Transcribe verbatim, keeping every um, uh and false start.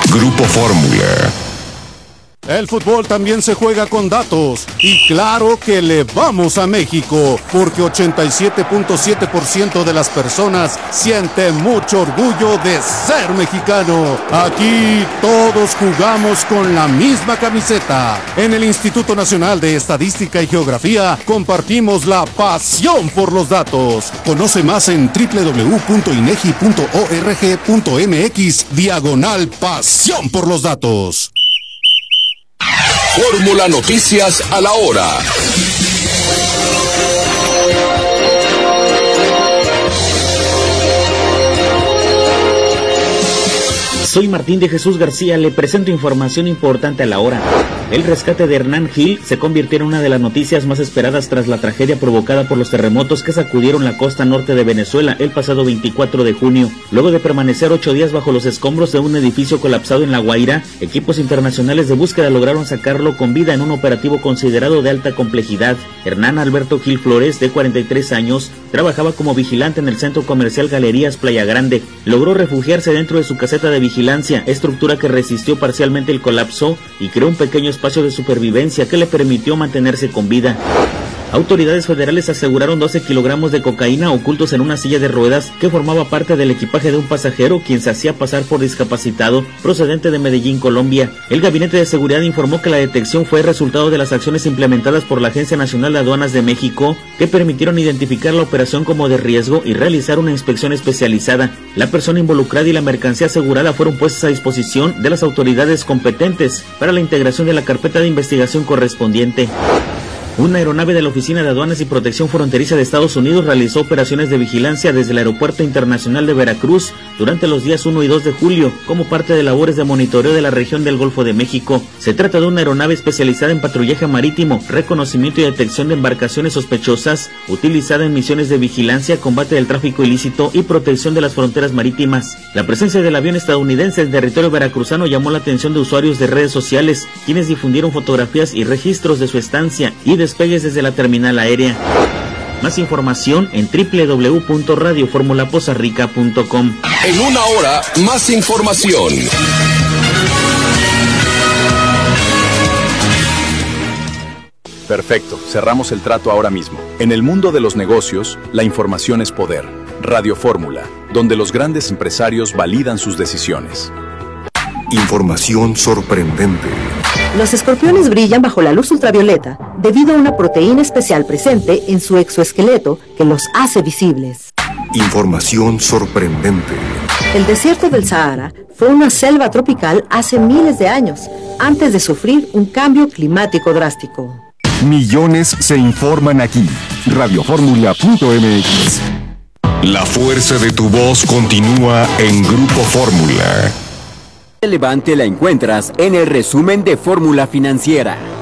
Grupo Fórmula. El fútbol también se juega con datos y claro que le vamos a México porque ochenta y siete punto siete por ciento de las personas siente mucho orgullo de ser mexicano. Aquí todos jugamos con la misma camiseta. En el Instituto Nacional de Estadística y Geografía compartimos la pasión por los datos. Conoce más en doble u doble u doble u punto inegi punto org punto mx diagonal pasión por los datos. Fórmula Noticias a la hora. Soy Martín de Jesús García, le presento información importante a la hora. El rescate de Hernán Gil se convirtió en una de las noticias más esperadas tras la tragedia provocada por los terremotos que sacudieron la costa norte de Venezuela el pasado veinticuatro de junio. Luego de permanecer ocho días bajo los escombros de un edificio colapsado en La Guaira, equipos internacionales de búsqueda lograron sacarlo con vida en un operativo considerado de alta complejidad. Hernán Alberto Gil Flores, de cuarenta y tres años, trabajaba como vigilante en el centro comercial Galerías Playa Grande. Logró refugiarse dentro de su caseta de vigilancia, estructura que resistió parcialmente el colapso y creó un pequeño espacio de supervivencia que le permitió mantenerse con vida. Autoridades federales aseguraron doce kilogramos de cocaína ocultos en una silla de ruedas que formaba parte del equipaje de un pasajero quien se hacía pasar por discapacitado procedente de Medellín, Colombia. El Gabinete de Seguridad informó que la detección fue resultado de las acciones implementadas por la Agencia Nacional de Aduanas de México que permitieron identificar la operación como de riesgo y realizar una inspección especializada. La persona involucrada y la mercancía asegurada fueron puestas a disposición de las autoridades competentes para la integración de la carpeta de investigación correspondiente. Una aeronave de la Oficina de Aduanas y Protección Fronteriza de Estados Unidos realizó operaciones de vigilancia desde el Aeropuerto Internacional de Veracruz durante los días uno y dos de julio, como parte de labores de monitoreo de la región del Golfo de México. Se trata de una aeronave especializada en patrullaje marítimo, reconocimiento y detección de embarcaciones sospechosas, utilizada en misiones de vigilancia, combate del tráfico ilícito y protección de las fronteras marítimas. La presencia del avión estadounidense en territorio veracruzano llamó la atención de usuarios de redes sociales, quienes difundieron fotografías y registros de su estancia y despegues desde la terminal aérea. Más información en doble u doble u doble u punto radio fórmula poza rica punto com. En una hora, más información. Perfecto, cerramos el trato ahora mismo. En el mundo de los negocios, la información es poder. Radio Fórmula, donde los grandes empresarios validan sus decisiones. Información sorprendente. Los escorpiones brillan bajo la luz ultravioleta debido a una proteína especial presente en su exoesqueleto que los hace visibles. Información sorprendente. El desierto del Sahara fue una selva tropical hace miles de años, antes de sufrir un cambio climático drástico. Millones se informan aquí. radio fórmula punto m x. La fuerza de tu voz continúa en Grupo Fórmula. Relevante la encuentras en el resumen de Fórmula Financiera.